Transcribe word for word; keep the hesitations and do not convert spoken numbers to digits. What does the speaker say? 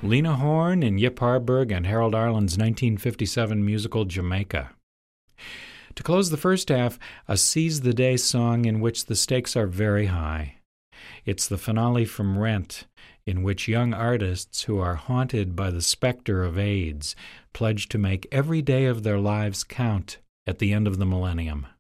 Lena Horne in Yip Harburg and Harold Arlen's nineteen fifty-seven musical Jamaica. To close the first half, a Seize the Day song in which the stakes are very high. It's the finale from Rent, in which young artists who are haunted by the specter of AIDS pledge to make every day of their lives count at the end of the millennium.